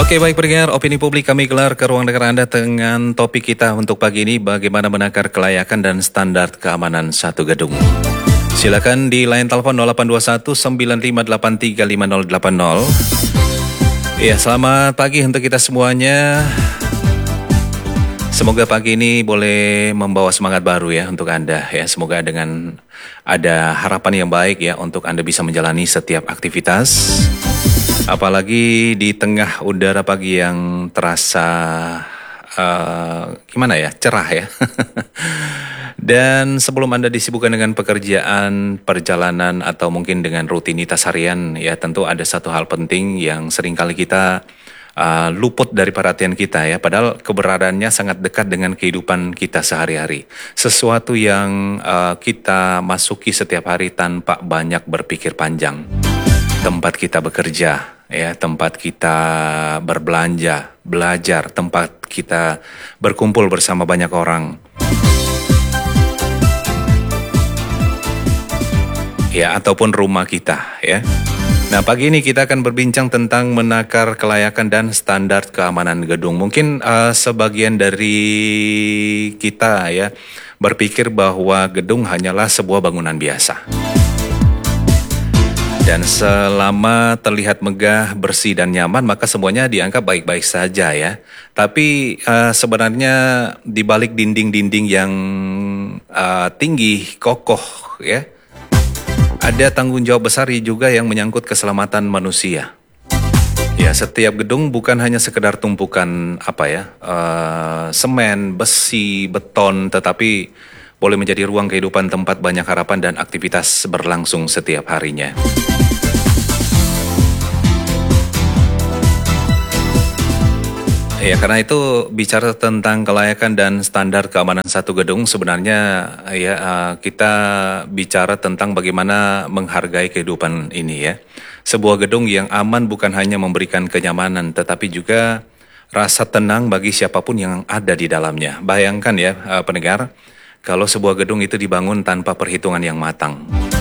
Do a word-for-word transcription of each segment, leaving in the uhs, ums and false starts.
Oke, baik pendengar, opini publik kami gelar ke ruang dengar Anda dengan topik kita untuk pagi ini, bagaimana menakar kelayakan dan standar keamanan satu gedung. Silakan di line telepon nol delapan dua satu sembilan lima delapan tiga lima nol delapan nol. Ya, selamat pagi untuk kita semuanya. Semoga pagi ini boleh membawa semangat baru ya untuk Anda ya. Semoga dengan ada harapan yang baik ya untuk Anda bisa menjalani setiap aktivitas. Apalagi di tengah udara pagi yang terasa uh, gimana ya, cerah ya. Dan sebelum Anda disibukkan dengan pekerjaan, perjalanan, atau mungkin dengan rutinitas harian, ya tentu ada satu hal penting yang seringkali kita uh, luput dari perhatian kita ya. Padahal keberadaannya sangat dekat dengan kehidupan kita sehari-hari. Sesuatu yang uh, kita masuki setiap hari tanpa banyak berpikir panjang. Tempat kita bekerja, ya, tempat kita berbelanja, belajar, tempat kita berkumpul bersama banyak orang. Ya, ataupun rumah kita, ya. Nah, pagi ini kita akan berbincang tentang menakar kelayakan dan standar keamanan gedung. Mungkin uh, sebagian dari kita ya berpikir bahwa gedung hanyalah sebuah bangunan biasa. Dan selama terlihat megah, bersih, dan nyaman, maka semuanya dianggap baik-baik saja ya. Tapi uh, sebenarnya di balik dinding-dinding yang uh, tinggi, kokoh ya, ada tanggung jawab besar juga yang menyangkut keselamatan manusia. Ya, setiap gedung bukan hanya sekedar tumpukan apa ya, uh, semen, besi, beton, tetapi boleh menjadi ruang kehidupan, tempat banyak harapan dan aktivitas berlangsung setiap harinya. Ya, karena itu bicara tentang kelayakan dan standar keamanan satu gedung, sebenarnya ya kita bicara tentang bagaimana menghargai kehidupan ini ya. Sebuah gedung yang aman bukan hanya memberikan kenyamanan, tetapi juga rasa tenang bagi siapapun yang ada di dalamnya. Bayangkan ya pendengar, kalau sebuah gedung itu dibangun tanpa perhitungan yang matang,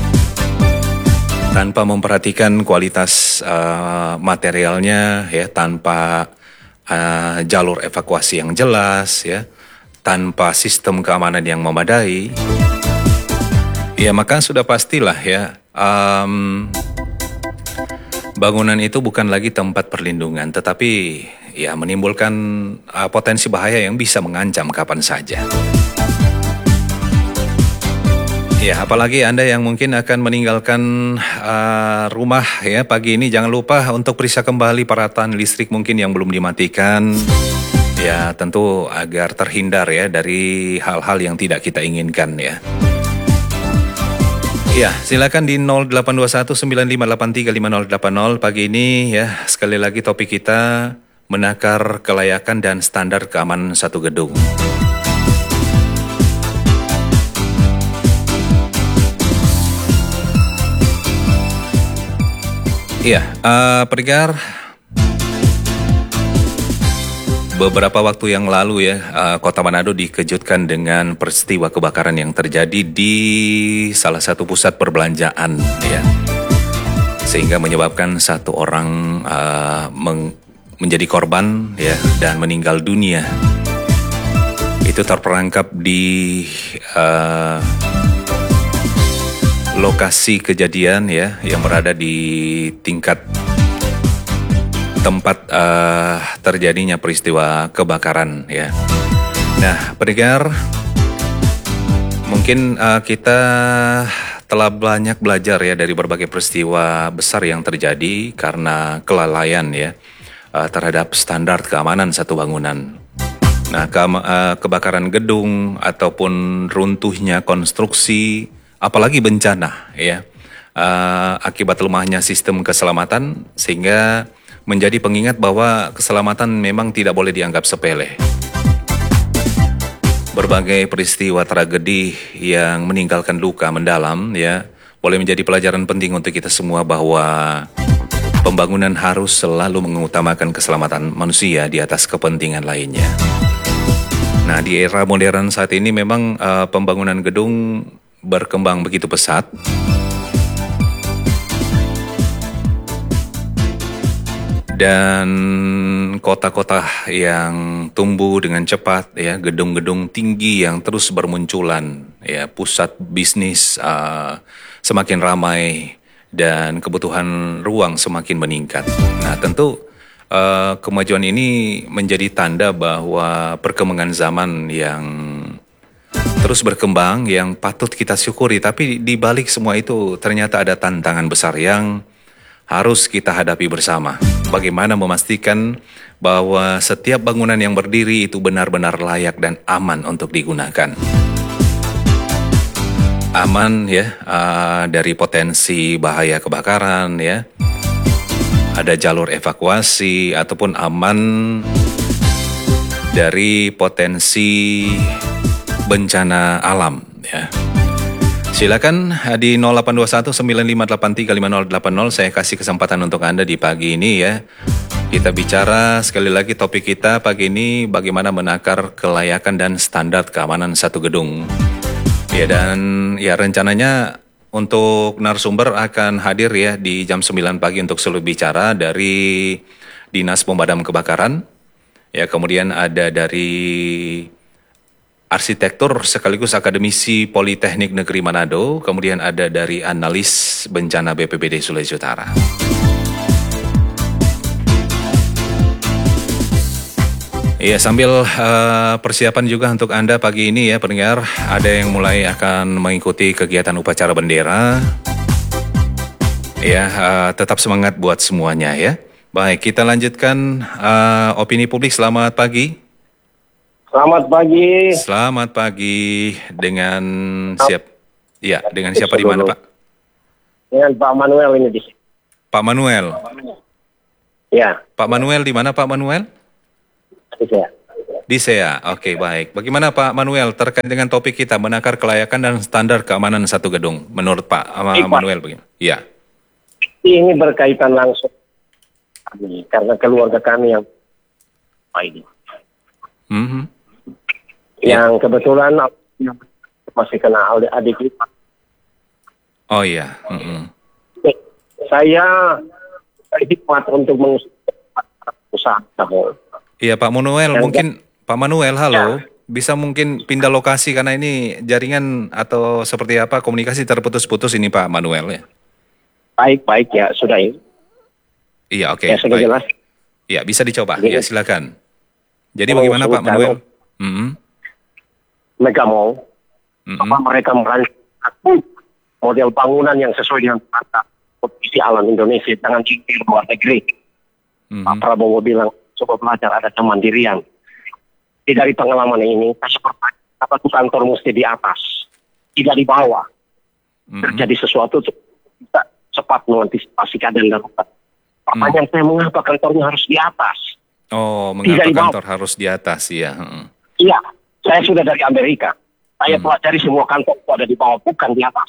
tanpa memperhatikan kualitas uh, materialnya ya, tanpa Uh, jalur evakuasi yang jelas ya, tanpa sistem keamanan yang memadai, ya maka sudah pastilah ya um, bangunan itu bukan lagi tempat perlindungan, tetapi ya menimbulkan uh, potensi bahaya yang bisa mengancam kapan saja. Ya, apalagi Anda yang mungkin akan meninggalkan uh, rumah ya pagi ini, jangan lupa untuk periksa kembali peralatan listrik mungkin yang belum dimatikan. Ya, tentu agar terhindar ya dari hal-hal yang tidak kita inginkan ya. Ya, silakan di nol delapan dua satu sembilan lima delapan tiga lima nol delapan nol pagi ini ya. Sekali lagi topik kita menakar kelayakan dan standar keamanan satu gedung. Iya, uh, pendengar, beberapa waktu yang lalu ya, uh, Kota Manado dikejutkan dengan peristiwa kebakaran yang terjadi di salah satu pusat perbelanjaan ya, sehingga menyebabkan satu orang uh, meng- menjadi korban ya dan meninggal dunia. Itu terperangkap di uh, lokasi kejadian ya, yang berada di tingkat tempat uh, terjadinya peristiwa kebakaran ya. Nah, pendengar, mungkin uh, kita telah banyak belajar ya dari berbagai peristiwa besar yang terjadi karena kelalaian ya uh, terhadap standar keamanan satu bangunan. Nah, ke- uh, kebakaran gedung ataupun runtuhnya konstruksi, apalagi bencana ya, uh, akibat lemahnya sistem keselamatan, sehingga menjadi pengingat bahwa keselamatan memang tidak boleh dianggap sepele. Berbagai peristiwa tragedi yang meninggalkan luka mendalam ya, boleh menjadi pelajaran penting untuk kita semua bahwa pembangunan harus selalu mengutamakan keselamatan manusia di atas kepentingan lainnya. Nah, di era modern saat ini memang uh, pembangunan gedung berkembang begitu pesat. dan kota-kota yang tumbuh dengan cepat, ya, gedung-gedung tinggi yang terus bermunculan, ya, pusat bisnis uh, semakin ramai dan kebutuhan ruang semakin meningkat. Nah, tentu uh, kemajuan ini menjadi tanda bahwa perkembangan zaman yang terus berkembang yang patut kita syukuri, tapi di balik semua itu ternyata ada tantangan besar yang harus kita hadapi bersama. Bagaimana memastikan bahwa setiap bangunan yang berdiri itu benar-benar layak dan aman untuk digunakan. Aman, ya, uh, dari potensi bahaya kebakaran, ya. Ada jalur evakuasi ataupun aman dari potensi bencana alam, ya. Silakan di nol delapan dua satu sembilan lima delapan tiga lima nol delapan nol, saya kasih kesempatan untuk Anda di pagi ini, ya. Kita bicara sekali lagi, topik kita pagi ini bagaimana menakar kelayakan dan standar keamanan satu gedung. Ya, dan ya rencananya untuk narasumber akan hadir, ya, di jam sembilan pagi untuk selalu bicara dari Dinas Pemadam Kebakaran. Ya, kemudian ada dari arsitektur sekaligus akademisi Politeknik Negeri Manado, kemudian ada dari analis bencana B P B D Sulawesi Utara. Iya, sambil uh, persiapan juga untuk Anda pagi ini, ya, pendengar, ada yang mulai akan mengikuti kegiatan upacara bendera. Ya, uh, tetap semangat buat semuanya, ya. Baik, kita lanjutkan uh, opini publik. Selamat pagi. Selamat pagi. Selamat pagi dengan siap? Ya, dengan siapa di mana, Pak? Dengan Pak Manuel ini di sini. Pak Manuel. Ya. Pak Manuel di mana, Pak Manuel? Di saya. Di saya. Oke, baik. Bagaimana Pak Manuel terkait dengan topik kita menakar kelayakan dan standar keamanan satu gedung? Menurut Pak Baik, Manuel begini. Ya. Ini berkaitan langsung kami karena keluarga kami yang ini. Mm-hmm. Yang ya. Kebetulan masih kena adik kita. Oh iya. Mm-hmm. Saya hikmat untuk mengusaha. Iya, Pak Manuel, yang mungkin ya. Pak Manuel, halo, ya. Bisa mungkin pindah lokasi karena ini jaringan atau seperti apa, komunikasi terputus-putus ini Pak Manuel, ya. Baik, baik ya, sudah ini. Iya, oke. Okay, ya, sudah jelas. Ya, bisa dicoba. Jadi, ya, silakan. Jadi oh, bagaimana Pak Manuel? Mm-hmm. Mega Mall, mm-hmm. apa mereka merancang model bangunan yang sesuai dengan tata kondisi alam Indonesia, jangan di luar negeri. Mm-hmm. Pak Prabowo bilang coba belajar ada kemandirian. Jadi dari pengalaman ini, saya pertanyaan, apa tuh kantor mesti di atas, tidak di bawah. Mm-hmm. Terjadi sesuatu bisa cepat mengantisipasi keadaan darurat. Pertanyaan mm-hmm. saya, mengapa kantornya harus di atas? Oh, mengapa kantor harus di atas, ya? Iya, saya sudah dari Amerika. Saya pelajari hmm. semua kantor itu ada di bawah, bukan di atas.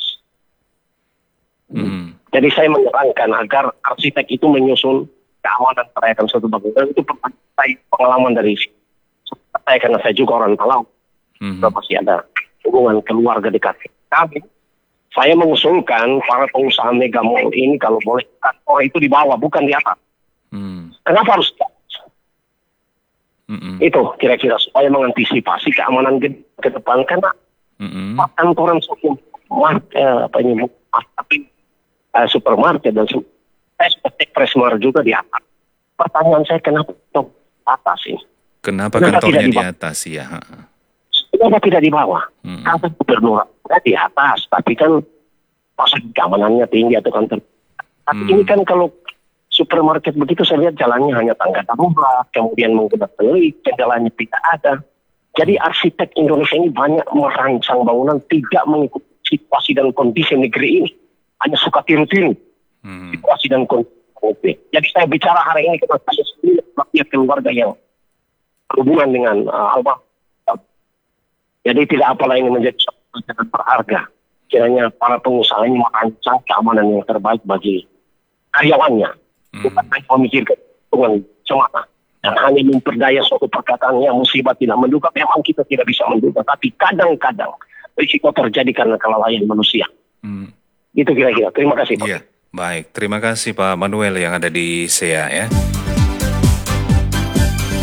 Hmm. Jadi saya menyarankan agar arsitek itu menyusun keamanan kelayakan suatu bangunan. Itu pengalaman dari saya, karena saya juga orang Palau. Hmm. Masih ada hubungan keluarga dekat kami. Saya mengusulkan para pengusaha mega mall ini kalau boleh kantor itu di bawah, bukan di atas. Hmm. Kenapa harus di atas? Mm-mm. Itu kira-kira supaya mengantisipasi keamanan ke depan, karena kantoran supermarket, eh, apa ini, tapi eh, supermarket dan saya seperti Presmar juga di atas. Pertanyaan saya, kenapa di atas ini? Kenapa, kenapa kantornya di, di atas ya? Kenapa tidak di bawah? Mm. Kantor gubernur di atas, tapi kan maksud keamanannya tinggi atau kantor. Tapi mm. ini kan kalau supermarket begitu saya lihat jalannya hanya tangga darurat, kemudian menggunakan lift, jalannya tidak ada. Jadi arsitek Indonesia ini banyak merancang bangunan tidak mengikuti situasi dan kondisi negeri ini. Hanya suka tiru-tiru hmm. situasi dan kondisi. Jadi saya bicara hari ini karena saya sendiri sebagai keluarga yang berhubungan dengan uh, almarhum. Jadi tidak apalah ini menjadi suatu yang berharga. Kiranya para pengusaha ini merancang keamanan yang terbaik bagi karyawannya. Bukan hanya memikirkan keuntungan semata dan hanya memperdaya suatu perkataan yang musibah tidak menduga. Memang kita tidak bisa menduga, tapi kadang-kadang risiko terjadi karena kelalaian manusia. Hmm. Itu kira-kira. Terima kasih Pak. Iya, baik. Terima kasih Pak Manuel yang ada di S E A, ya.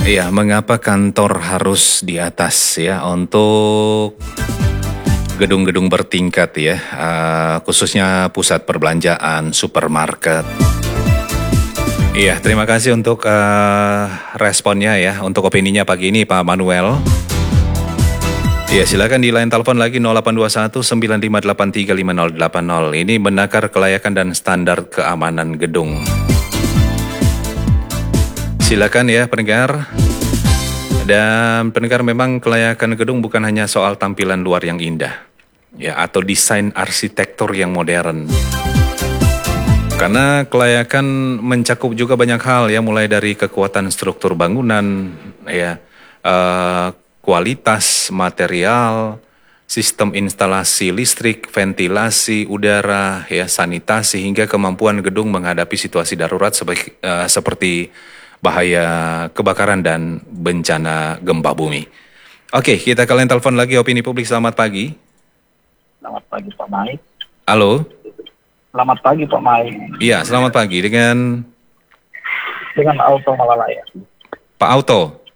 Iya, mengapa kantor harus di atas ya untuk gedung-gedung bertingkat ya, uh, khususnya pusat perbelanjaan, supermarket. Iya, terima kasih untuk uh, responnya ya, untuk opininya pagi ini Pak Manuel. Ya, silakan di line telepon lagi nol delapan dua satu sembilan lima delapan tiga lima nol delapan nol. Ini menakar kelayakan dan standar keamanan gedung. Silakan ya pendengar. Dan pendengar, memang kelayakan gedung bukan hanya soal tampilan luar yang indah ya, atau desain arsitektur yang modern. Karena kelayakan mencakup juga banyak hal ya, mulai dari kekuatan struktur bangunan ya, uh, kualitas material, sistem instalasi listrik, ventilasi udara ya, sanitasi, hingga kemampuan gedung menghadapi situasi darurat sebagai, uh, seperti bahaya kebakaran dan bencana gempa bumi. Oke, kita kalian telepon lagi opini publik. Selamat pagi. Selamat pagi Pak Maik. Halo. Selamat pagi Pak Maik. Iya, selamat pagi dengan dengan Auto Malalaya. Pak Auto.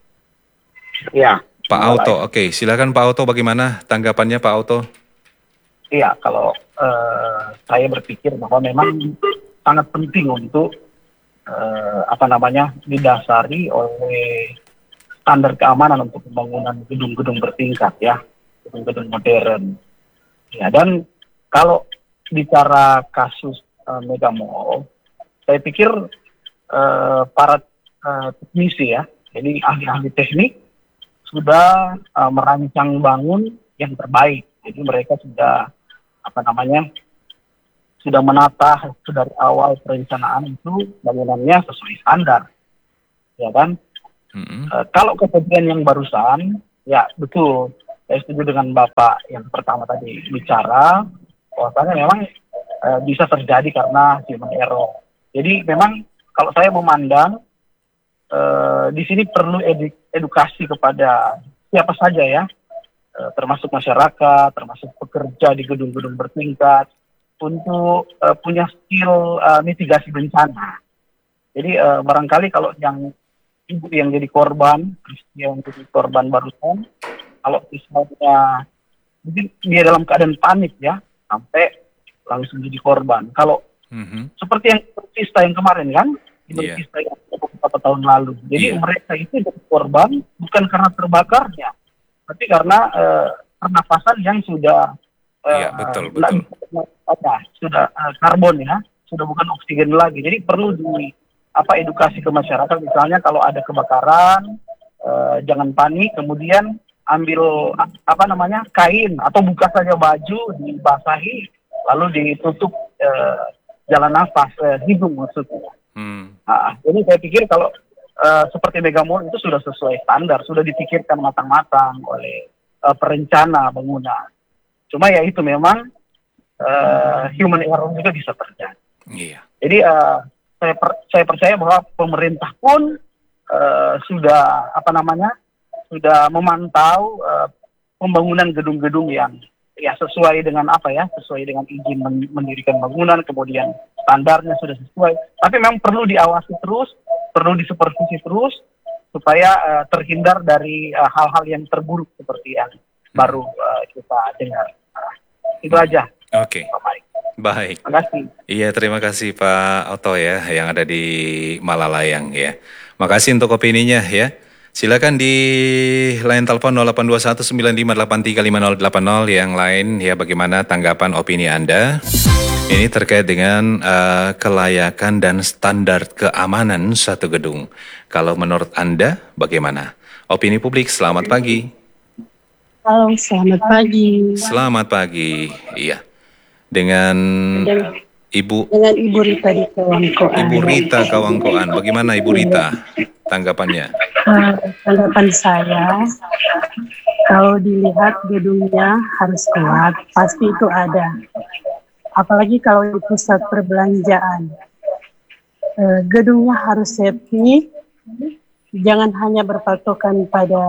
Iya. Pak Auto, oke, silakan Pak Auto, bagaimana tanggapannya Pak Auto? Iya, kalau uh, saya berpikir bahwa memang sangat penting untuk Uh, apa namanya didasari oleh standar keamanan untuk pembangunan gedung-gedung bertingkat ya, gedung-gedung modern. Ya, dan kalau bicara kasus uh, Mega Mall, saya pikir uh, para uh, teknisi ya, jadi ahli-ahli teknik sudah uh, merancang bangun yang terbaik. Jadi mereka sudah apa namanya sudah menata dari awal perencanaan itu bangunannya sesuai standar, ya kan? Mm-hmm. E, kalau kejadian yang barusan, ya betul, saya setuju dengan Bapak yang pertama tadi bicara, bahwasanya memang e, bisa terjadi karena human error. Jadi memang kalau saya memandang e, di sini perlu edu- edukasi kepada siapa saja ya, e, termasuk masyarakat, termasuk pekerja di gedung-gedung bertingkat, untuk uh, punya skill uh, mitigasi bencana. Jadi uh, barangkali kalau yang ibu yang jadi korban, yang jadi korban barusan, kalau misalnya mungkin dia dalam keadaan panik ya, sampai langsung jadi korban. Kalau mm-hmm. seperti yang Kista yang kemarin kan, yeah. Kista yang beberapa tahun lalu. Jadi yeah. mereka itu jadi korban bukan karena terbakarnya, tapi karena uh, pernapasan yang sudah Iya, uh, betul, betul. Apa, sudah uh, karbon ya, sudah bukan oksigen lagi. Jadi perlu di apa edukasi ke masyarakat, misalnya kalau ada kebakaran, uh, jangan panik, kemudian ambil apa namanya kain atau buka saja baju, dibasahi, lalu ditutup uh, jalan nafas, uh, hidung maksudnya. Hmm. Nah, jadi saya pikir kalau uh, seperti Mega Mall itu sudah sesuai standar, sudah dipikirkan matang-matang oleh uh, perencana bangunan. Cuma ya itu memang uh, human error juga bisa terjadi. Iya. Jadi uh, saya per, saya percaya bahwa pemerintah pun uh, sudah apa namanya sudah memantau uh, pembangunan gedung-gedung yang ya sesuai dengan apa ya sesuai dengan izin mendirikan bangunan, kemudian standarnya sudah sesuai. Tapi memang perlu diawasi terus, perlu disupervisi terus supaya uh, terhindar dari uh, hal-hal yang terburuk seperti yang baru uh, kita dengar. Uh, itu aja. Oke. Okay. Baik. Terima kasih. Iya, terima kasih Pak Oto ya yang ada di Malalayang ya. Makasih untuk opininya ya. Silakan di line telepon nol delapan dua satu sembilan lima delapan tiga lima nol delapan nol yang lain ya, bagaimana tanggapan opini Anda? Ini terkait dengan uh, kelayakan dan standar keamanan satu gedung. Kalau menurut Anda bagaimana? Opini publik, selamat pagi. Halo, selamat pagi. Selamat pagi, iya. Dengan, dengan Ibu dengan Ibu Rita di Kawangkoan. Ibu Rita Kawangkoan, bagaimana Ibu Rita tanggapannya? Uh, tanggapan saya, kalau dilihat gedungnya harus kuat, pasti itu ada. Apalagi kalau di pusat perbelanjaan, uh, gedungnya harus safety, jangan hanya berpatokan pada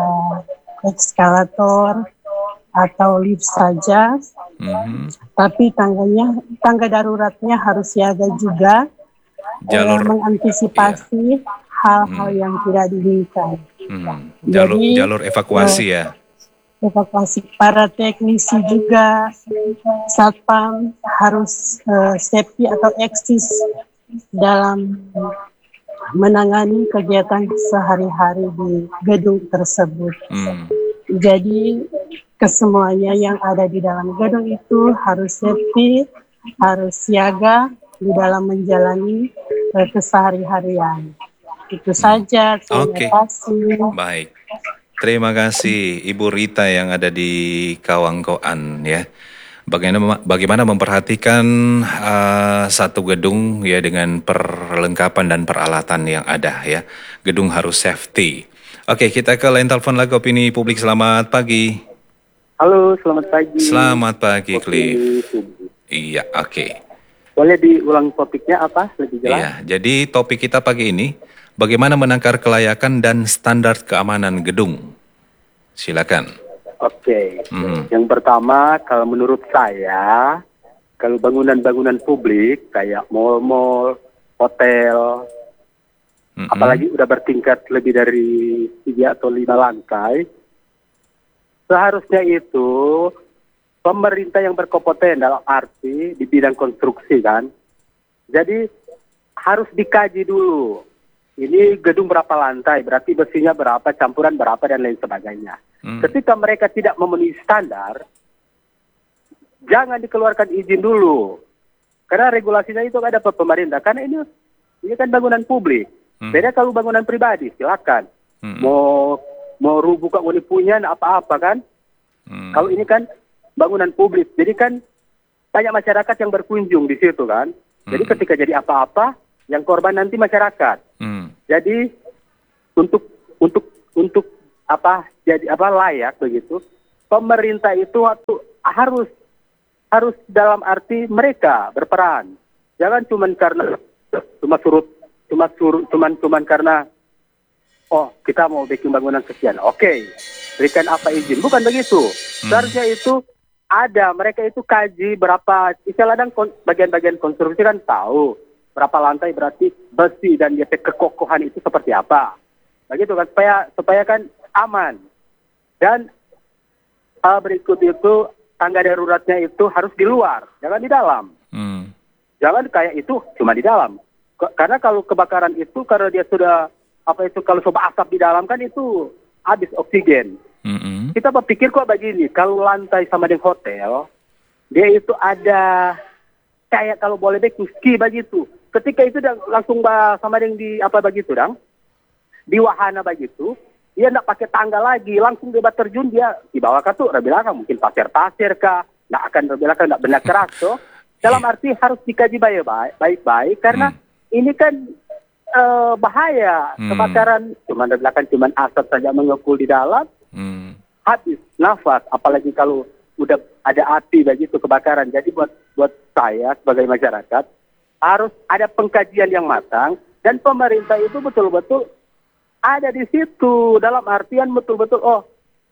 eskalator atau lift saja, mm-hmm. tapi tangganya, tangga daruratnya harus siaga juga, jalur eh, mengantisipasi iya. hal-hal hmm. yang tidak diinginkan. Hmm. Jalur, Jadi, jalur evakuasi eh, ya. evakuasi para teknisi juga satpam harus eh, safety atau eksis dalam menangani kegiatan sehari-hari di gedung tersebut. Hmm. Jadi kesemuanya yang ada di dalam gedung itu harus safety, harus siaga di dalam menjalani eh, kesehari-harian. Itu saja. Terima Oke. kasih. Baik. Terima kasih Ibu Rita yang ada di Kawangkoan ya. Bagaimana bagaimana memperhatikan uh, satu gedung ya dengan perlengkapan dan peralatan yang ada ya. Gedung harus safety. Oke, kita ke line telepon lagi opini publik. Selamat pagi. Halo, selamat pagi. Selamat pagi, Opini Cliff. publik. Iya, oke. Boleh diulang topiknya apa lebih jelas? Iya, jadi topik kita pagi ini bagaimana menakar kelayakan dan standar keamanan gedung. Silakan. Oke. Hmm. Yang pertama, kalau menurut saya, kalau bangunan-bangunan publik kayak mal-mal, hotel, Mm-mm. apalagi udah bertingkat lebih dari tiga atau lima lantai, seharusnya itu pemerintah yang berkompeten dalam arti di bidang konstruksi kan. Jadi harus dikaji dulu. Ini gedung berapa lantai, berarti besinya berapa, campuran berapa, dan lain sebagainya. Hmm. Ketika mereka tidak memenuhi standar, jangan dikeluarkan izin dulu. Karena regulasinya itu ada pemerintah. Karena ini ini kan bangunan publik. Hmm. Beda kalau bangunan pribadi, silakan. Hmm. Mau mau rubuh kok mau punya apa-apa kan. Hmm. Kalau ini kan bangunan publik, jadi kan banyak masyarakat yang berkunjung di situ kan. Jadi Hmm. ketika jadi apa-apa, yang korban nanti masyarakat. Hmm. Jadi untuk untuk untuk apa jadi apa layak begitu, pemerintah itu waktu harus harus dalam arti mereka berperan. Jangan cuman karena cuma suruh cuma suruh cuman cuman karena oh kita mau bikin bangunan sekian, oke, berikan apa izin, bukan begitu. Seharusnya itu ada, mereka itu kaji berapa, istilahnya kon, bagian-bagian konstruksi kan tahu berapa lantai, berarti besi dan dia kekokohan itu seperti apa, begitu kan, supaya supaya kan aman. Dan uh, berikut itu tangga daruratnya itu harus di luar, jangan di dalam. Hmm. Jangan kayak itu cuma di dalam. K- karena kalau kebakaran itu karena dia sudah apa itu kalau coba asap di dalam kan itu habis oksigen. Mm-mm. Kita berpikir kok begini, kalau lantai sama dengan hotel, dia itu ada kayak kalau boleh begitu ski begitu. Ketika itu dah langsung bah, sama dengan di apa begitu dang, di wahana begitu, dia tidak pakai tangga lagi, langsung dia terjun dia di bawah katu, belakang mungkin pasir-pasir kah, tidak akan belakang tidak benar keras tuh. Dalam arti harus dikaji baik-baik, baik-baik karena hmm. ini kan uh, bahaya Hmm. kebakaran, cuma di belakang cuma asap saja mengepul di dalam. Hmm. Habis nafas, apalagi kalau udah ada api begitu kebakaran. Jadi buat buat saya sebagai masyarakat harus ada pengkajian yang matang dan pemerintah itu betul-betul ada di situ dalam artian betul-betul oh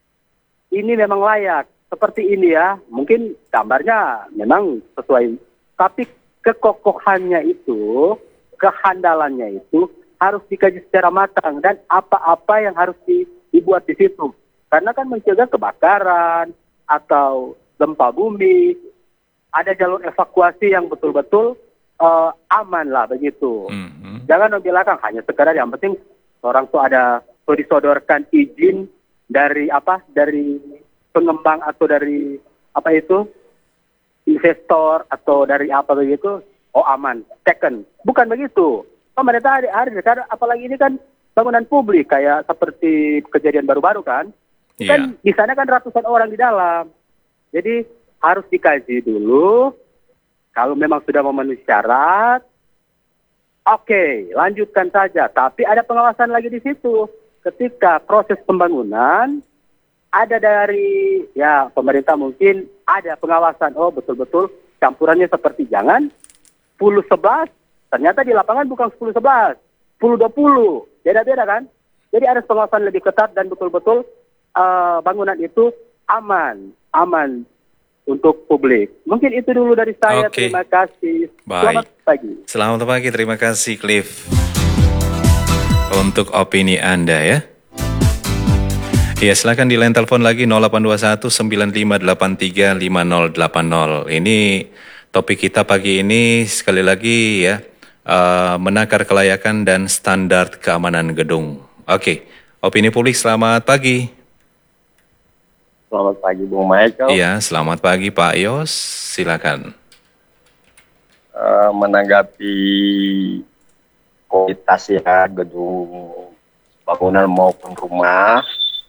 ini memang layak seperti ini ya. Mungkin gambarnya memang sesuai, tapi kekokohannya itu, kehandalannya itu harus dikaji secara matang dan apa-apa yang harus di, dibuat di situ. Karena kan mencegah kebakaran atau gempa bumi, ada jalur evakuasi yang betul-betul uh, aman lah begitu. Mm-hmm. Jangan di belakang hanya sekadar yang penting orang tuh ada tuh disodorkan izin dari apa dari pengembang atau dari apa itu investor atau dari apa begitu, oh aman, taken. Bukan begitu. Pemerintah hari hari karena apalagi ini kan bangunan publik kayak seperti kejadian baru-baru kan. Yeah. Kan di sana kan ratusan orang di dalam. Jadi harus dikaji dulu. Kalau memang sudah memenuhi syarat, oke, okay, lanjutkan saja. Tapi ada pengawasan lagi di situ. Ketika proses pembangunan, ada dari ya pemerintah mungkin ada pengawasan. Oh betul-betul campurannya seperti jangan sepuluh sebelas. Ternyata di lapangan bukan sepuluh sebelas, sepuluh dua puluh. Beda-beda kan? Jadi ada pengawasan lebih ketat dan betul-betul Uh, bangunan itu aman, aman untuk publik. Mungkin itu dulu dari saya. Okay. Terima kasih. Baik. Selamat pagi. Selamat pagi, terima kasih Cliff untuk opini Anda ya. Ya, silakan di line telepon lagi nol delapan dua satu sembilan lima delapan tiga lima nol delapan nol. Ini topik kita pagi ini sekali lagi ya, uh, menakar kelayakan dan standar keamanan gedung. Oke, opini publik selamat pagi. Selamat pagi Bung Michael. Iya, selamat pagi Pak Yos, silakan. Uh, menanggapi kualitas ya gedung bangunan maupun rumah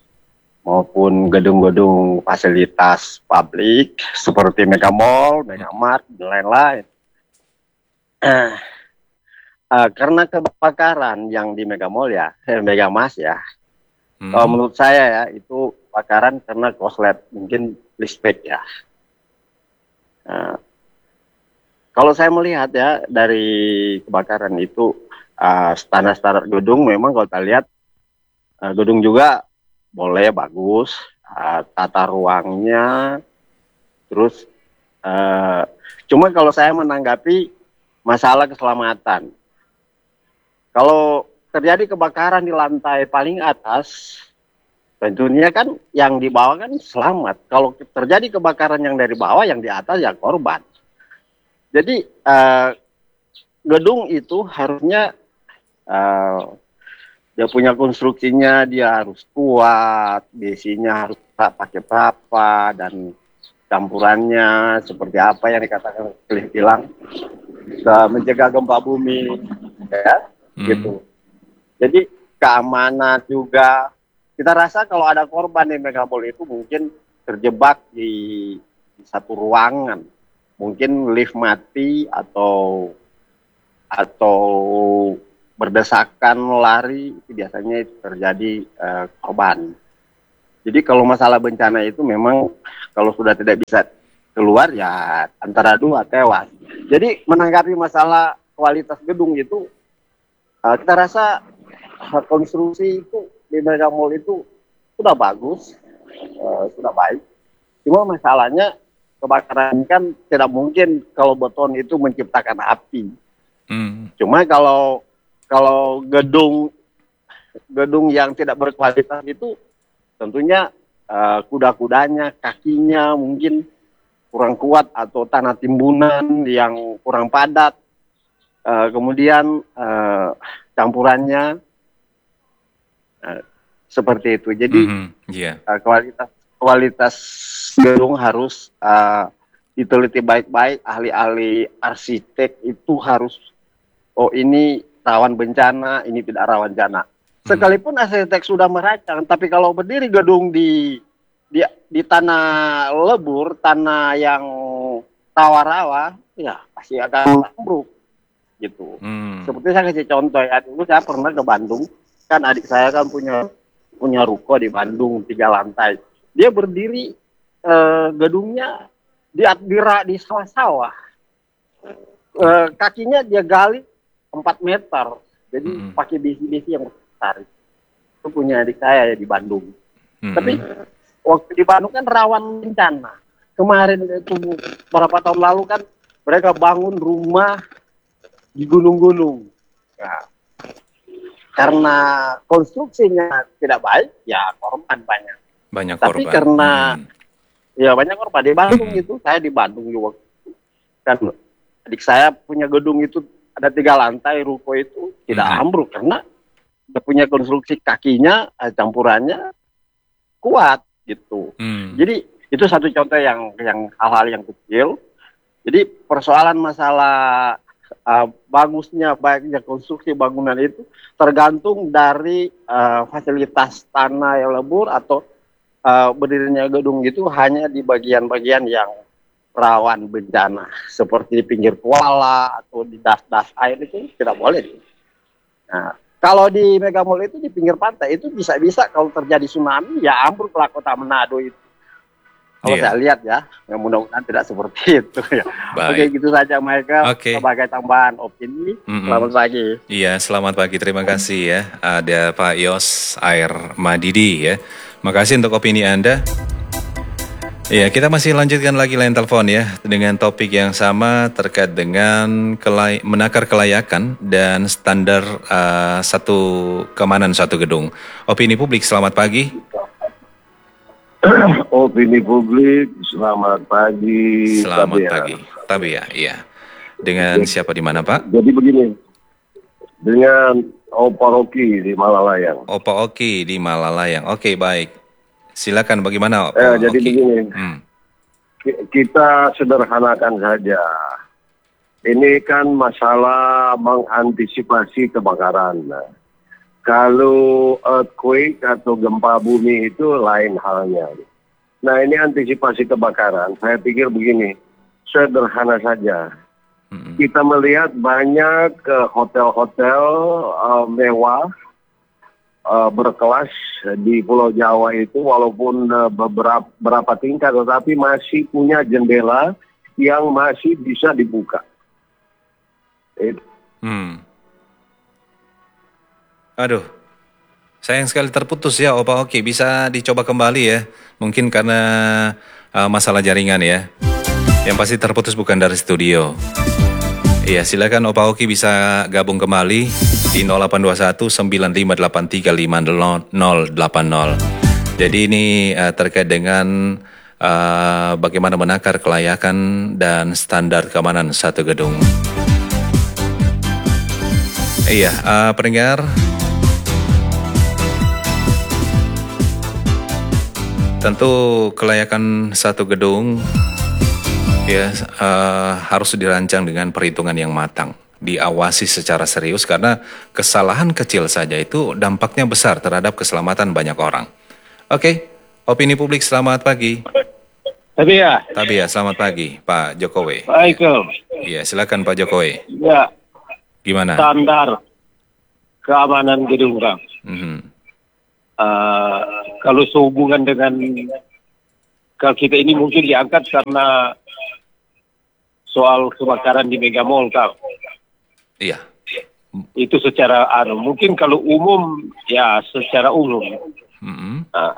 maupun gedung-gedung fasilitas publik seperti Mega Mall, Mega Mart dan lain-lain. Uh, uh, karena kebakaran yang di Mega Mall ya, eh, Mega Mas ya, hmm. kalau menurut saya ya itu kebakaran karena korslet mungkin listrik ya. Uh, kalau saya melihat ya dari kebakaran itu uh, standar-standar gedung memang kalau kita lihat uh, gedung juga boleh bagus, uh, tata ruangnya, terus uh, cuma kalau saya menanggapi masalah keselamatan, kalau terjadi kebakaran di lantai paling atas, tentunya kan yang di bawah kan selamat. Kalau terjadi kebakaran yang dari bawah, yang di atas ya korban. Jadi uh, gedung itu harusnya uh, dia punya konstruksinya, dia harus kuat, besinya harus pakai berapa, dan campurannya seperti apa yang dikatakan Cliff bilang, mencegah gempa bumi, ya, hmm. gitu. Jadi keamanan juga, kita rasa kalau ada korban di Mega Mall itu mungkin terjebak di, di satu ruangan, mungkin lift mati atau atau berdesakan lari, itu biasanya itu terjadi uh, korban. Jadi kalau masalah bencana itu memang kalau sudah tidak bisa keluar ya antara dua tewas. Jadi menanggapi masalah kualitas gedung itu, uh, kita rasa uh, konstruksi itu di Mega Mall itu sudah bagus, uh, sudah baik. Cuma masalahnya kebakaran kan tidak mungkin kalau beton itu menciptakan api. Hmm. Cuma kalau kalau gedung gedung yang tidak berkualitas itu tentunya uh, kuda-kudanya, kakinya mungkin kurang kuat atau tanah timbunan yang kurang padat. Uh, kemudian uh, campurannya uh, seperti itu. Jadi mm-hmm. yeah. uh, kualitas kualitas gedung harus uh, diteliti baik-baik. Ahli-ahli arsitek itu harus, oh ini rawan bencana, ini tidak rawan bencana. Sekalipun arsitek sudah merancang, tapi kalau berdiri gedung di di, di tanah lebur, tanah yang rawa-rawa, ya pasti akan ambruk, gitu. Hmm. Seperti saya kasih contoh ya, dulu saya pernah ke Bandung, kan adik saya kan punya punya ruko di Bandung tiga lantai. Dia berdiri eh, gedungnya di di, di sawah-sawah, eh, kakinya dia gali empat meter, jadi hmm. pakai besi-besi yang besar. Itu punya adik saya ya di Bandung. Hmm. Tapi waktu di Bandung kan rawan bencana. Kemarin itu beberapa tahun lalu kan mereka bangun rumah di gunung-gunung. Nah, karena konstruksinya tidak baik, ya korban banyak. Banyak Tapi korban. karena hmm. ya banyak korban di Bandung itu, saya di Bandung juga. Kan adik saya punya gedung itu ada tiga lantai, ruko itu tidak hmm. ambruk karena dia punya konstruksi kakinya, campurannya kuat gitu. Hmm. Jadi itu satu contoh yang yang hal-hal yang kecil. Jadi persoalan masalah uh, bagusnya baiknya konstruksi bangunan itu tergantung dari uh, fasilitas tanah yang lebur atau uh, berdirinya gedung itu hanya di bagian-bagian yang rawan bencana seperti di pinggir kuala atau di das-das air itu tidak boleh. Nah, kalau di Mega Mall itu di pinggir pantai itu bisa-bisa kalau terjadi tsunami ya ambruk lah kota Manado itu. Kalau yeah. saya lihat ya, ya mudah-mudahan tidak seperti itu ya. Baik. Oke, gitu saja Michael. Okay. Sebagai tambahan opini. Mm-hmm. Selamat pagi. Iya, selamat pagi. Terima kasih ya. Ada Pak Yos Air Madidi ya. Makasih untuk opini Anda. Ya, kita masih lanjutkan lagi line telepon ya dengan topik yang sama terkait dengan kelay- menakar kelayakan dan standar uh, satu keamanan suatu gedung. Opini publik, selamat pagi. Opini publik, selamat pagi. Selamat Tabea. pagi. Tabea, iya. Dengan siapa di mana, Pak? Jadi begini, dengan Opa Rocky di Malalayang. Opa Oki di Malalayang. Oke, baik. Silakan bagaimana, Opa Eh, jadi Oki? begini, Hmm. ki- kita sederhanakan saja. Ini kan masalah mengantisipasi kebakaran. Nah, kalau earthquake atau gempa bumi itu lain halnya. Nah, ini antisipasi kebakaran. Saya pikir begini, sederhana saja. Mm-mm. Kita melihat banyak eh, hotel-hotel eh, mewah eh, berkelas di Pulau Jawa itu, walaupun eh, beberapa berapa tingkat, tetapi masih punya jendela yang masih bisa dibuka. Itu. Hmm. Aduh, sayang sekali terputus ya, Opa Oki. Bisa dicoba kembali ya. Mungkin karena uh, masalah jaringan ya. Yang pasti terputus bukan dari studio. Iya, silakan Opa Oki bisa gabung kembali di nol delapan dua satu sembilan lima delapan tiga lima nol delapan nol. Jadi ini uh, terkait dengan uh, bagaimana menakar kelayakan dan standar keamanan satu gedung. Iya, uh, pendengar, tentu kelayakan satu gedung ya uh, harus dirancang dengan perhitungan yang matang, diawasi secara serius karena kesalahan kecil saja itu dampaknya besar terhadap keselamatan banyak orang. Oke, opini publik, selamat pagi. Tapi ya, Tapi ya, selamat pagi, Pak Jokowi. baik, Iya, silakan Pak Jokowi. ya Gimana? standar keamanan gedung Kang. Mhm. Uh, kalau sehubungan dengan kalau kita ini mungkin diangkat karena soal kebakaran di Mega Mall Kang. Iya. Itu secara anu, mungkin kalau umum ya secara umum. Mhm. Nah,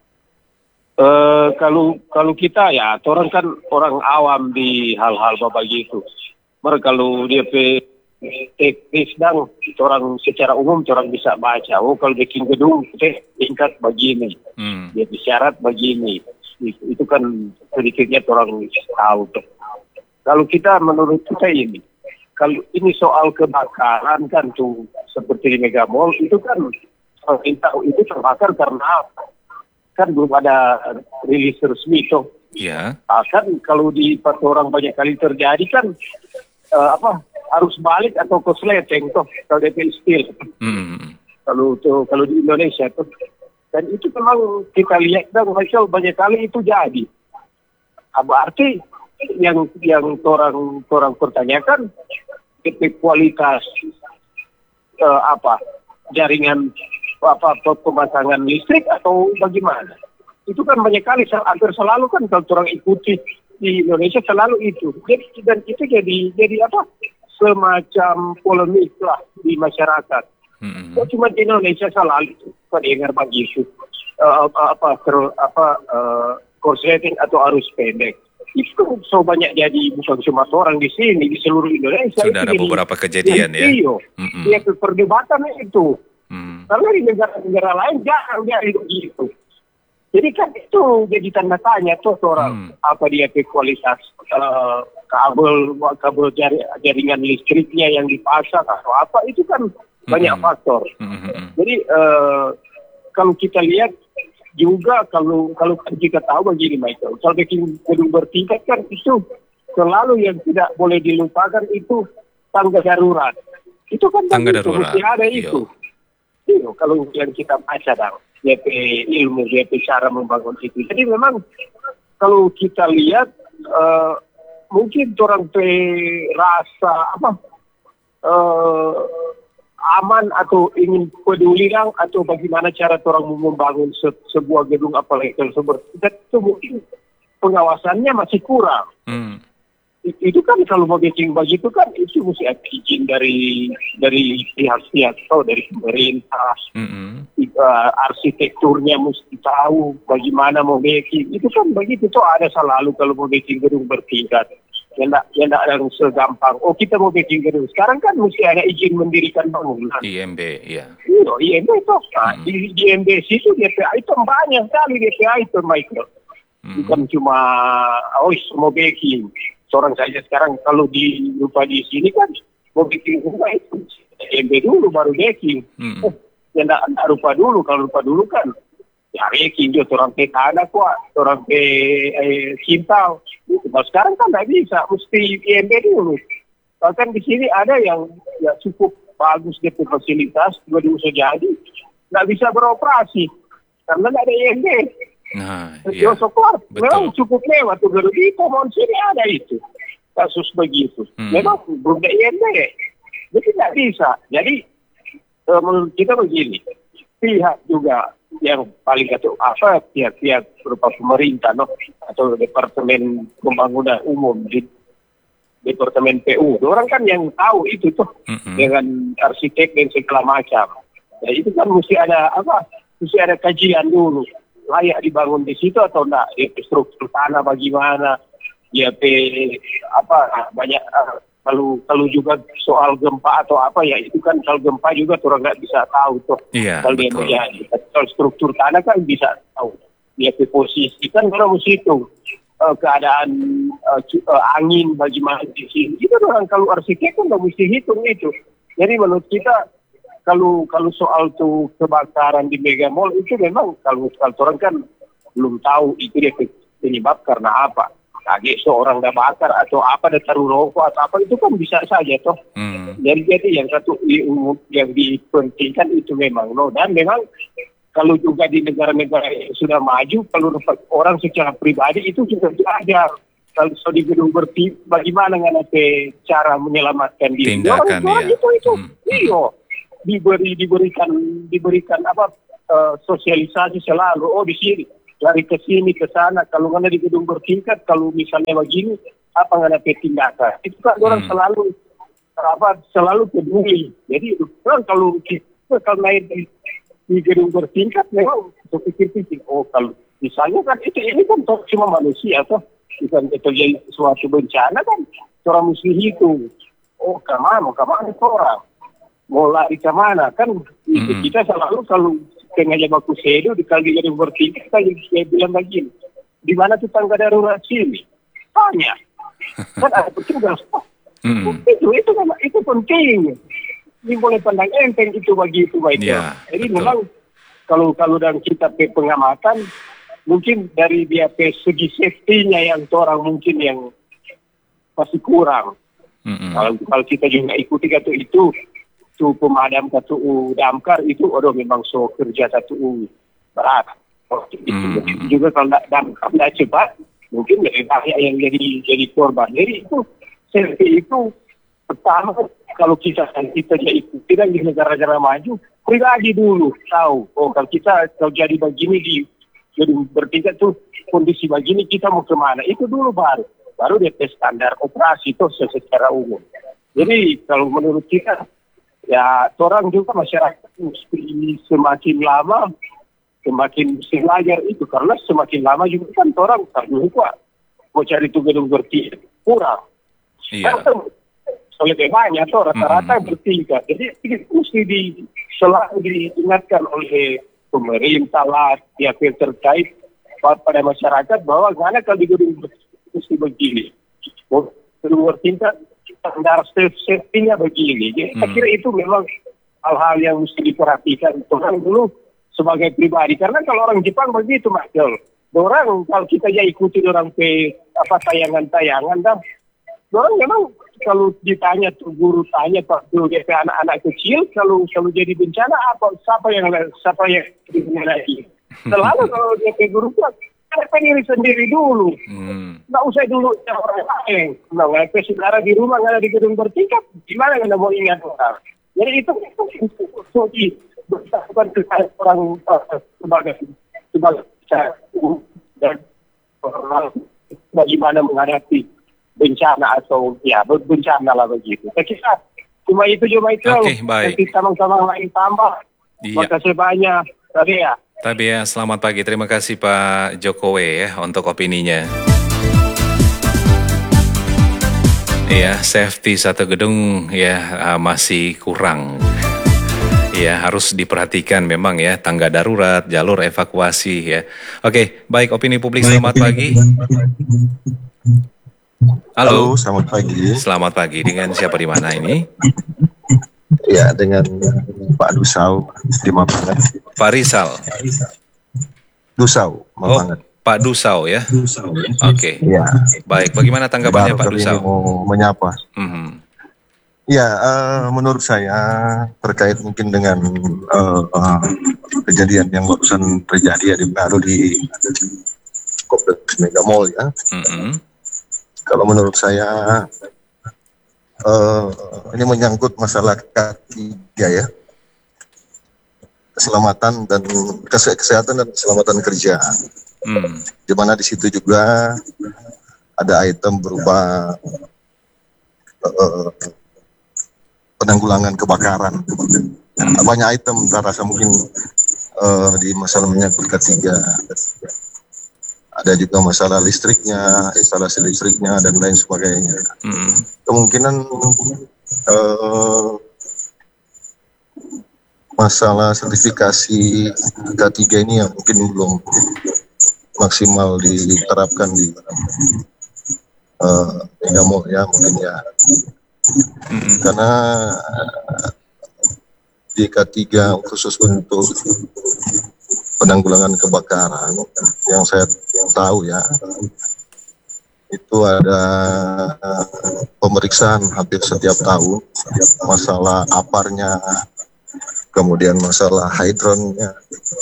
uh, kalau kalau kita ya orang kan orang awam di hal-hal begitu. Mereka kalau dia pe teknis dan orang secara umum orang bisa baca. Oh, kalau bikin gedung teh tingkat begini, Hmm. dia syarat begini. Itu, itu kan sedikitnya orang tahu tuh. Kalau kita menurut kita ini, kalau ini soal kebakaran kan tuh seperti di Mega Mall itu kan kita itu terbakar karena apa? Kan belum ada rilis resmi tuh. Iya. Akan kalau di orang banyak kali terjadi kan uh, apa harus balik atau korsleting tuh kalau D P steel. Mhm. Kalau tuh kalau di Indonesia tuh, dan itu memang kita lihat dan Michael banyak kali itu jadi. Ah, berarti yang yang orang orang pertanyakan itu kualitas uh, apa jaringan apa pemasangan listrik atau bagaimana? Itu kan banyak kali hampir selalu kan kalau orang ikuti di Indonesia selalu itu. Jadi, dan itu jadi jadi apa? Semacam polemik lah di masyarakat. Mhm. Oh, cuma di Indonesia selalu pendengar begitu uh, apa apa ter, apa uh, korsleting atau arus pendek. Itu so banyak jadi bukan cuma orang di sini di seluruh Indonesia. Sudah ada itu beberapa kejadian ya. Iya, Mhm. ya perdebatan itu. Mhm. Karena di negara-negara lain jarang jadi begitu. Jadi kan itu jadi tanda tanya tuh orang Hmm. apa dia ke kualitas uh, kabel kabel jari, jaringan listriknya yang dipasang atau apa itu kan banyak Hmm. faktor. Mhm. Jadi uh, kalau kita lihat juga kalau kalau kita tahu begini Michael, kalau bikin gedung bertingkat kan itu selalu yang tidak boleh dilupakan itu tangga darurat. Itu kan Tangga begitu, darurat, mesti ada iya. itu. Iya, kalau yang kita baca dan D P ilmu, D P cara membangun itu. Jadi memang kalau kita lihat uh, mungkin orang pe rasa apa uh, aman atau ingin peduli lang atau bagaimana cara orang membangun se sebuah gedung apalagi tersebut itu mungkin pengawasannya masih kurang. Hmm. Itu kan kalau mau bikin begitu kan itu mesti ada izin dari dari pihak-pihak atau dari pemerintah. Mhm. Uh, arsitekturnya mesti tahu bagaimana mau bikin. Itu kan begitu tuh ada selalu kalau mau bikin gedung bertingkat. Yang tak, yang tak ada segampang, oh kita mau bikin gedung. Sekarang kan mesti ada izin mendirikan bangunan. I M B, iya. Iya, I M B itu. Nah, Hmm. di, di I M B situ D P A itu banyak sekali D P A itu, Michael. Hmm. Bukan cuma, oh mau bikin. Seorang saja sekarang kalau di lupa di sini kan, mau bikin rumah itu. I M B dulu baru bikin. Hmm. Oh, ya enggak, enggak rupa dulu, kalau rupa dulu kan. Ya bikin juga, orang ke tanah kuat, orang ke eh, cinta. Nah, sekarang kan nggak bisa, mesti I M B dulu. Bahkan di sini ada yang ya cukup bagus dia punya fasilitas, juga bisa jadi, nggak bisa beroperasi karena nggak ada I M B. Nah, iya. Keluar, Betul. memang cukup mewah tuh baru di Komon sini ada itu kasus begitu. Hmm. Memang belum ada I M B, jadi nggak bisa. Jadi eh, menurut kita begini, pihak juga yang paling atau apa pihak-pihak berupa pemerintah no? Atau Departemen Pembangunan Umum di Departemen P U, orang kan yang tahu itu tuh Mm-mm. dengan arsitek dan segala macam. Ya, itu kan mesti ada apa? Mesti ada kajian dulu, layak dibangun di situ atau enggak? Ya, struktur tanah bagaimana? Ya, pe, apa banyak uh, kalau kalau juga soal gempa atau apa ya itu kan kalau gempa juga orang nggak bisa tahu tuh. Iya, Kalau dia betul. terjadi, kalau struktur tanah kan bisa tahu. Dia ke posisi kan kalau mesti itu uh, keadaan uh, cu- uh, angin bagaimana di sini. Itu orang kalau arsitek kan nggak mesti hitung itu. Jadi menurut kita kalau kalau soal tuh kebakaran di Mega Mall itu memang kalau kalau orang kan belum tahu itu dia penyebab karena apa. Kaget seorang dah bakar atau apa dah taruh rokok atau apa itu kan bisa saja toh. Hmm. Jadi jadi yang satu yang dipentingkan itu memang no dan memang kalau juga di negara-negara yang sudah maju kalau orang secara pribadi itu juga belajar kalau so di gedung berti bagaimana dengan cara menyelamatkan diri. Tindakan, orang, iya. itu itu Hmm. iyo diberi diberikan diberikan apa uh, sosialisasi selalu oh di sini lari ke sini ke sana kalau mana di gedung bertingkat kalau misalnya begini apa nggak ada tindakan itu kan orang Hmm. selalu apa selalu peduli jadi orang kalau kita kalau naik di, di gedung bertingkat memang pikir-pikir oh kalau misalnya kan itu ini kan cuma manusia toh bukan terjadi suatu bencana kan orang mesti hitung oh kemana kemana orang mau lari kemana kan itu Hmm. kita selalu kalau sengaja baku sedo di kali jadi bertingkat saya saya bilang begini di mana tuh tangga darurat sini tanya kan ada petugas Hmm. itu itu memang itu penting ini boleh pandang enteng itu bagi itu baik Ya, jadi betul. memang kalau kalau dalam kita pe pengamatan mungkin dari dia pe segi safety-nya yang orang mungkin yang masih kurang. Mm-mm. Kalau kalau kita juga ikuti kata itu tu pemadam kata u damkar itu orang memang so kerja satu u berat. Oh, itu Hmm. juga kalau tidak damkar tidak cepat mungkin lebih banyak yang jadi jadi korban. Jadi itu safety itu pertama kalau kita kita jadi ikuti dan di negara-negara maju pribadi dulu tahu oh kalau kita kalau jadi begini di jadi bertingkat tuh kondisi begini kita mau kemana itu dulu baru baru dia tes standar operasi itu secara umum. Jadi kalau menurut kita ya orang juga masyarakat mesti semakin lama semakin mesti belajar itu karena semakin lama juga kan orang tak lupa mau cari tuh gedung bertingkat kurang. Iya. Karena lebih banyak tuh rata-rata Hmm. bertingkat. Jadi ini mesti di selalu diingatkan oleh pemerintah lah pihak yang terkait pada masyarakat bahwa karena kalau di gedung mesti begini, gedung bertingkat standar safety-nya begini. Jadi saya Hmm. kira itu memang hal-hal yang mesti diperhatikan orang dulu sebagai pribadi. Karena kalau orang Jepang begitu, Mas Jol. Orang kalau kita ya ikuti orang ke apa tayangan-tayangan dah, orang memang kalau ditanya tuh guru tanya pak dulu dia ke anak-anak kecil kalau kalau jadi bencana apa siapa yang siapa yang lagi selalu kalau dia ke guru kan ada diri sendiri dulu. Hmm. Nggak usah dulu yang orang lain. Nah, kalau saudara di rumah nggak ada di gedung bertingkat, gimana nggak mau ingat orang? Jadi itu itu itu di bukan terkait orang uh, sebagai sebagai cara dan orang bagaimana menghadapi bencana atau ya bencana lah begitu. Saya kira cuma itu cuma itu. Oke, baik. Nanti sama-sama lain tambah. Iya. Terima kasih banyak. Tadi ya. Tapi ya, selamat pagi. Terima kasih Pak Jokowi ya untuk opininya. Ya, safety satu gedung ya uh, masih kurang. Ya, harus diperhatikan memang ya, tangga darurat, jalur evakuasi ya. Oke, baik, opini publik, selamat pagi. Halo. Halo, selamat pagi. Selamat pagi, dengan siapa di mana ini? Ya, dengan Pak Dusau di Mapangan. Pak Rizal. Dusau, Mapangan. Oh, Pak Dusau ya. Oke. Ya. Baik, bagaimana tanggapannya Baru Pak kali ini Dusau? mau menyapa. Mhm. Ya, eh, menurut saya terkait mungkin dengan eh, eh, kejadian yang barusan terjadi ya di Manado di kompleks Mega Mall ya. Mhm. Kalau menurut saya eh, ini menyangkut masalah K tiga ya, keselamatan dan kese- kesehatan dan keselamatan kerja. Hmm. Di mana di situ juga ada item berupa uh, penanggulangan kebakaran. Banyak item, saya rasa mungkin uh, di masalah menyangkut K tiga. Ada juga masalah listriknya, instalasi listriknya dan lain sebagainya. Hmm. Kemungkinan uh, masalah sertifikasi K tiga ini yang mungkin belum maksimal diterapkan di uh, Mega Mall ya mungkin ya. Hmm. Karena uh, di K tiga khusus untuk penanggulangan kebakaran yang saya tahu ya, itu ada uh, pemeriksaan hampir setiap tahun, masalah aparnya, kemudian masalah hidronnya,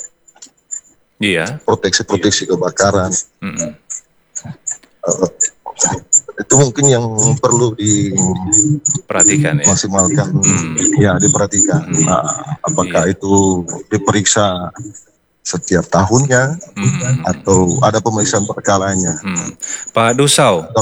Iya. proteksi-proteksi kebakaran. Mhm. Uh, itu mungkin yang perlu Perhatikan ya. dimaksimalkan, Hmm. ya diperhatikan. Nah, apakah itu diperiksa setiap tahunnya Hmm. atau ada pemeriksaan perkalanya? Hmm. Pak Dusau,